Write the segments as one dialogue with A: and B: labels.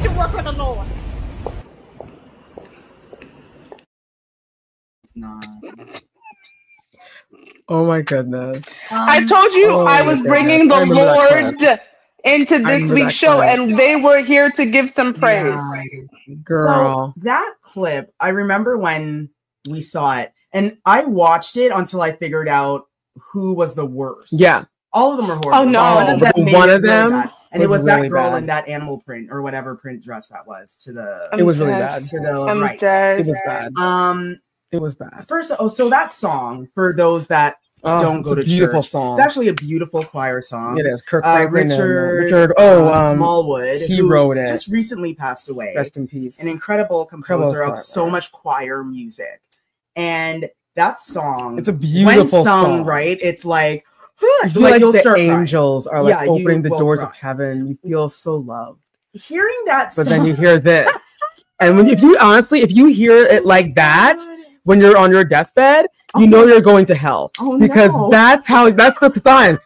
A: to work with the Lord.
B: It's not.
C: Oh my goodness.
D: I told you I was bringing the Lord into this week's show, and they were here to give some praise.
B: Yeah.
C: Girl.
B: So that clip, I remember when we saw it, and I watched it until I figured out who was the worst.
C: Yeah.
B: All of them are horrible.
D: Oh, no.
B: One of them and it was
C: really
B: that girl
C: bad.
B: in that animal print or whatever print dress that was to the.
C: It was really bad.
B: To the
D: I'm
B: right.
D: dead.
C: It was bad. It was bad.
B: First, so that song for those that don't go to
C: beautiful
B: church,
C: song.
B: it's actually a beautiful choir song.
C: It is. Kirk Franklin
B: Richard Smallwood.
C: He wrote it.
B: Just recently passed away.
C: Rest in peace.
B: An incredible composer of so much choir music, and that song.
C: It's a beautiful
B: when sung,
C: song,
B: right? It's like.
C: I feel like the angels are like opening the doors of heaven. You feel so loved.
B: Hearing that
C: but then you hear this. And if you hear it like that when you're on your deathbed, you know you're going to hell. Because that's the sign.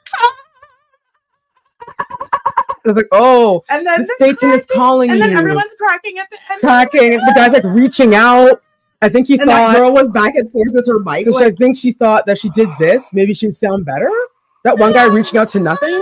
C: It's like,
B: and then
C: Satan is calling you.
A: And then everyone's cracking at the end.
C: Cracking. The guy's like reaching out. I think he thought
B: that girl was back and forth with her mic.
C: Because I think she thought that she did this, maybe she would sound better. That one guy reaching out to nothing.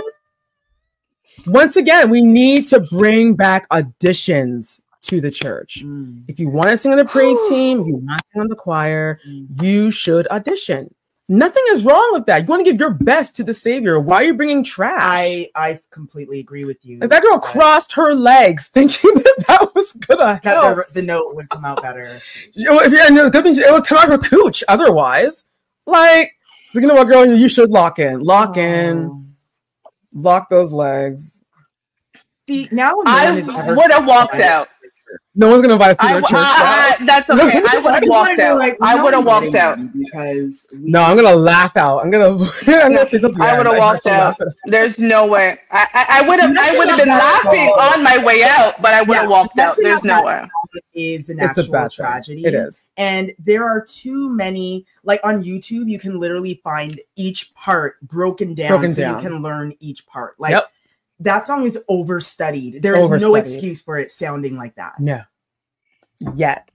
C: Once again, we need to bring back auditions to the church. If you want to sing on the praise team, if you want to sing on the choir, you should audition. Nothing is wrong with that. You want to give your best to the Savior. Why are you bringing trash?
B: I completely agree with you.
C: Like that girl crossed her legs thinking that was gonna help.
B: The note would come out better.
C: It would come out her cooch. Otherwise, like, you know what, girl, you should lock in, lock those legs.
B: See, now
D: I would have walked out.
C: No one's gonna invite us to their church.
D: That's okay. I would have walked out. I would have walked out
B: because
C: no, I'm gonna laugh out. I'm gonna say something.
D: I would have walked out. There's no way. I would have been laughing on my way out, but I would have walked out. There's no way.
B: Is an actual tragedy.
C: It is.
B: And there are too many, like on YouTube, you can literally find each part broken down. You can learn each part. Like that song is overstudied. There's no excuse for it sounding like that.
C: No. Yet.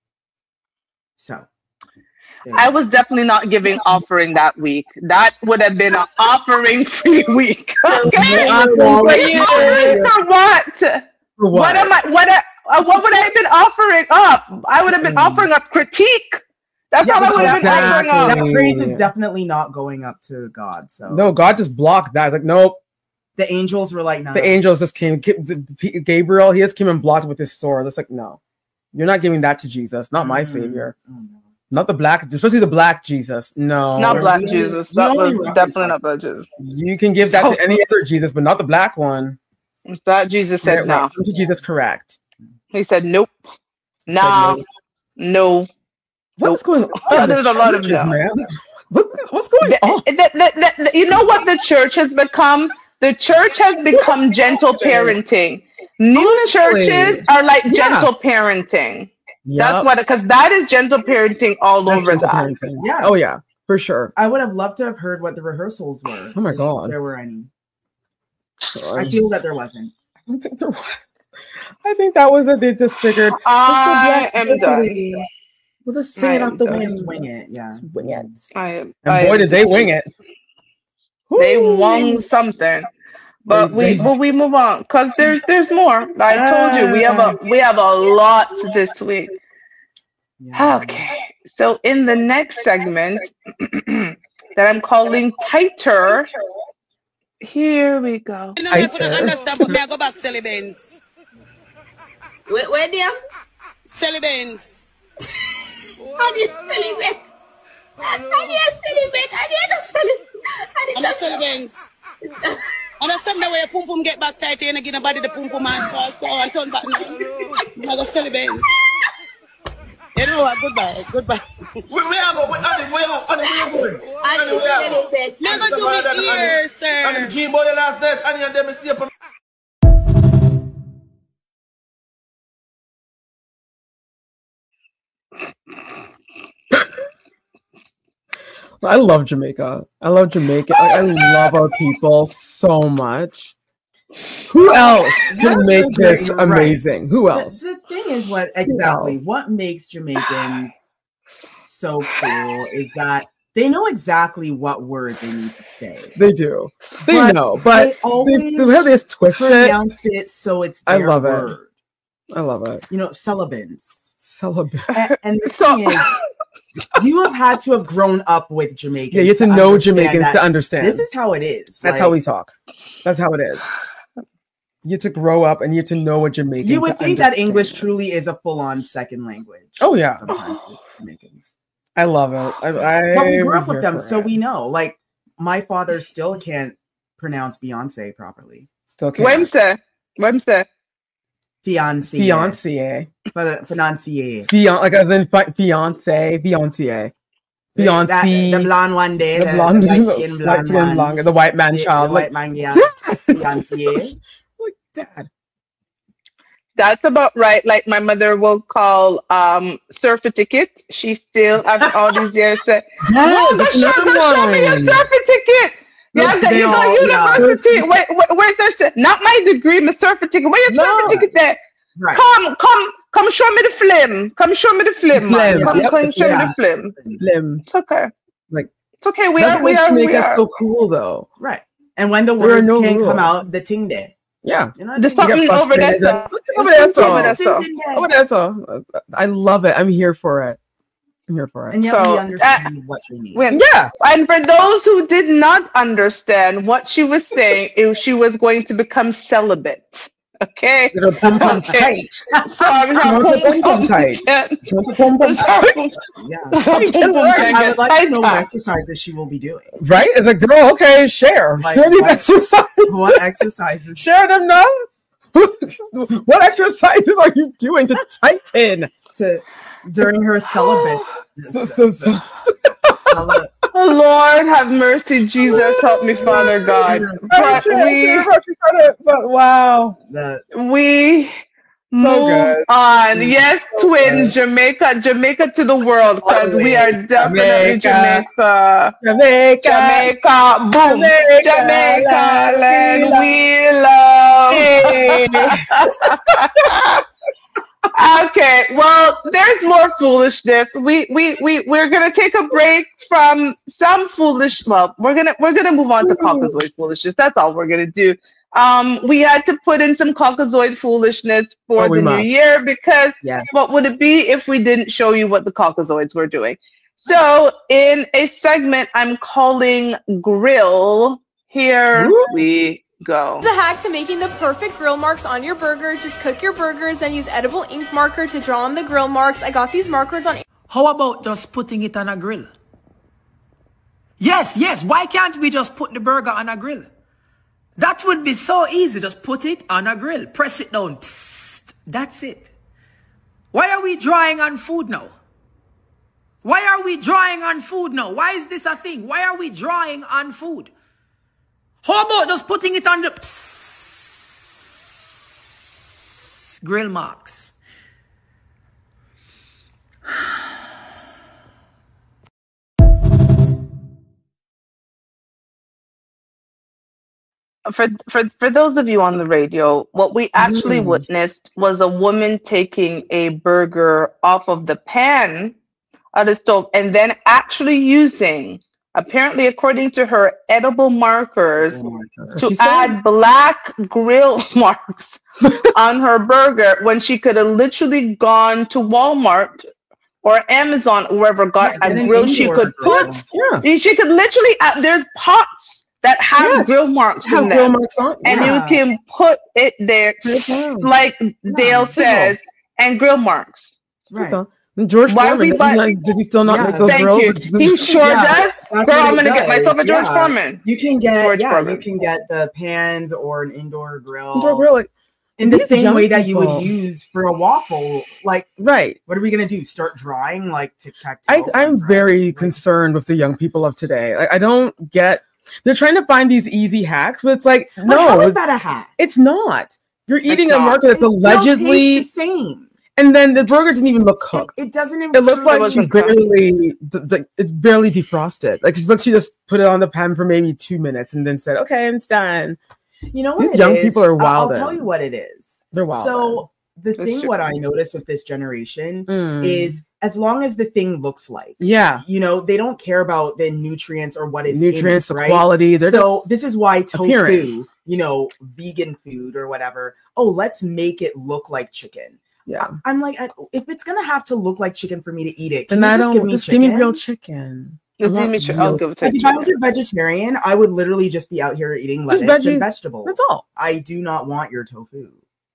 B: So.
D: I was definitely not giving offering that week. That would have been an offering free week. Okay. Offering for what?
C: For what?
D: What would I have been offering up? I would have been offering up critique. That's all I would have been offering up.
B: That praise is definitely not going up to God. So
C: no, God just blocked that. It's like, nope.
B: The angels were like, no.
C: The angels just came. Gabriel, he just came and blocked with his sword. It's like, no, you're not giving that to Jesus, not my Savior. Not the black, especially the black Jesus. No.
D: Not black Jesus. That was definitely not black Jesus.
C: You can give that to any other Jesus, but not the black one.
D: That Jesus said no.
C: To Jesus, correct.
D: He said nope. Nah. No.
C: What's going on?
D: There's a lot of no.
C: What's going on?
D: You know what the church has become? The church has become gentle parenting. New churches are like gentle parenting. That's what, because that is gentle parenting all over that.
B: Yeah.
C: Oh yeah, for sure.
B: I would have loved to have heard what the rehearsals were.
C: Oh my God.
B: If there were any. I feel that there wasn't.
C: I don't think there was. I think that was it. They just figured.
D: I am done.
C: We'll just sing it off the wind.
B: Just wing it. Yeah.
C: Just wing it.
D: And
C: boy, did they wing it.
D: They wung something. But we move on because there's more. I told you we have a lot this week. Yeah. Okay, so in the next segment that I'm calling tighter, here we go.
A: You know, I couldn't understand, but I go back Sally Benz. Where dear? Sally Benz.
E: I did Sally Benz. I did
A: Sally Benz. Understand the way a pum pum get back tight and again nobody the pum pum and turn back now. I go Sally Benz. You know what? Goodbye.
F: Where are going?
E: I'm
A: going to do it here, sir.
F: I'm G-boy last night, and them see up.
C: I love Jamaica. I love our people so much. Who else can make this amazing? Right. Who else?
B: The thing is what makes Jamaicans so cool is that they know exactly what word they need to say.
C: They do. They know, but they have this twist
B: pronounce it so it's their word.
C: I love it.
B: You know, Sullivan's.
C: And
B: the thing is, you have had to have grown up with Jamaicans.
C: Yeah, you have to know Jamaicans to understand.
B: This is how it is.
C: That's how we talk. That's how it is. You have to grow up and you have to know what Jamaican.
B: You would think that English truly is a full-on second language.
C: Oh yeah,
B: sometimes to Jamaicans.
C: I love it.
B: But we grew up with them, so we know. Like my father still can't pronounce Beyonce properly.
C: Still can't.
D: Wemse.
B: Fiancé. Financier.
C: Like as in fiancé. Fiancé.
B: The blonde one day.
C: The blonde, the white man child.
B: The white man, yeah. Fiancé.
C: Like Dad.
D: That's about right. Like my mother will call certificate. She still after all these years said, show me your certificate. Yeah, you got university. Where's their not my degree, my certificate. Where your certificate there? Right. Come show me the film. Come show me the film. Come show me the film. It's okay.
C: Like
D: it's okay. We
C: make us so cool though.
B: Right. And when the words can't come out, the ting day.
C: Yeah.
D: You know, there's something over there.
C: Over there. I love it. I'm here for it. And
B: yet we understand what she means.
D: And for those who did not understand what she was saying, she was going to become celibate. Okay.
B: Pum tight.
D: So pum tight.
B: I would like to know what exercises she will be doing.
C: Right? It's like, girl, okay, share. Share these exercises.
B: What exercises?
C: Share them now. What exercises are you doing to tighten?
B: During her celibate.
D: Lord have mercy, Jesus, help me, Father God. But
C: wow.
D: We move on. Yes, twin, Jamaica to the world, because we are definitely Jamaica. Jamaica, boom. Jamaica, land we love. Okay, well, there's more foolishness. We're gonna take a break from some foolish. Well, we're gonna move on to Caucasoid foolishness. That's all we're gonna do. We had to put in some Caucasoid foolishness for the new year because what would it be if we didn't show you what the Caucasoids were doing? So in a segment I'm calling Grill, here we go.
G: The hack to making the perfect grill marks on your burger. Just cook your burgers, then use edible ink marker to draw on the grill marks. I got these markers on.
H: How about just putting it on a grill? Yes. Why can't we just put the burger on a grill? That would be so easy. Just put it on a grill. Press it down. Psst. That's it. Why are we drawing on food now? Why are we drawing on food now? Why is this a thing? Why are we drawing on food? How about just putting it on the grill marks?
D: For those of you on the radio, what we actually witnessed was a woman taking a burger off of the pan of the stove and then actually using, apparently according to her, edible markers to add black grill marks on her burger when she could have literally gone to Walmart or Amazon or wherever, got a grill she could put. She could literally, there's pots that have grill marks in them. And you can put it there, like Dale says, and grill marks.
C: Right. George Foreman, does he still not make those grills?
D: He sure does. Girl, I'm gonna get myself a George Foreman.
B: You can get you can get the pans or an indoor grill.
C: Indoor grill, like
B: in the same way that you would use for a waffle. Like,
C: right?
B: What are we gonna do? Start drawing like tic-tac-toe?
C: I'm very concerned with the young people of today. Like, I don't get. They're trying to find these easy hacks, but it's like, no,
B: how is that a hack?
C: It's not. You're eating a market that's allegedly
B: the same.
C: And then the burger didn't even look cooked.
B: It doesn't even.
C: It looked like she it's barely defrosted. Like she just put it on the pan for maybe 2 minutes and then said, "Okay, it's done."
B: You know what?
C: Young people are wild.
B: I'll tell you what it is.
C: They're wild.
B: So what I noticed with this generation is as long as the thing looks like, you know, they don't care about the nutrients or what is
C: nutrients,
B: in it,
C: the quality.
B: So this is why tofu, you know, vegan food or whatever. Oh, let's make it look like chicken.
C: Yeah,
B: I'm like, if it's gonna have to look like chicken for me to eat it,
C: then I don't. Just give me real chicken.
D: I'll give it to you.
B: If I was a vegetarian, I would literally just be out here eating lettuce and vegetables.
C: That's all.
B: I do not want your tofu.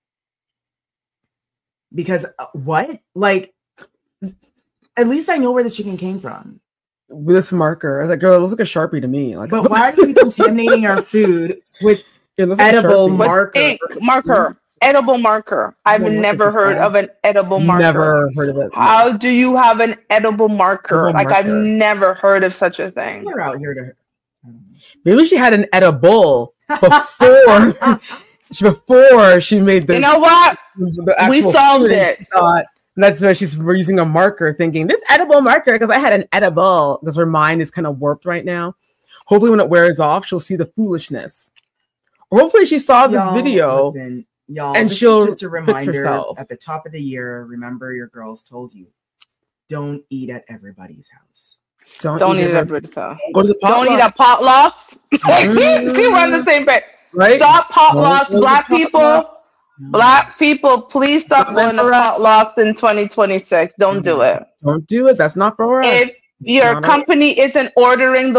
B: Because what? Like, at least I know where the chicken came from.
C: With this marker. That girl, it looks like a Sharpie to me. Like,
B: but why are you contaminating our food with edible
D: marker? Edible marker. I've never heard of an edible marker.
C: Never heard of it.
D: How do you have an edible marker? I've never heard of such a thing.
B: We're out here to.
C: Maybe she had an edible before. Before she made the.
D: You know what? We solved it.
C: That's why she's using a marker, thinking this edible marker because I had an edible. Because her mind is kind of warped right now. Hopefully, when it wears off, she'll see the foolishness. Or hopefully, she saw this video.
B: Listen, y'all,
C: and she'll
B: just a reminder at the top of the year. Remember, your girls told you, don't eat at everybody's house.
D: Don't eat at everybody's house.
C: Go to the potluck.
D: Don't eat at potlucks. We're on the same page. Right? Stop potlucks, Black people, please stop going to potlucks in 2026. Don't do it.
C: Don't do it. That's not for us.
D: If your company isn't ordering the